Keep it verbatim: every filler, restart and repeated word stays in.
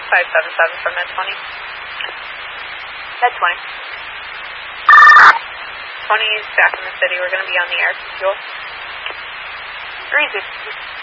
five seven seven from Med twenty. Med twenty. twenty is back in the city. We're going to be on the air. Fuel. three zero.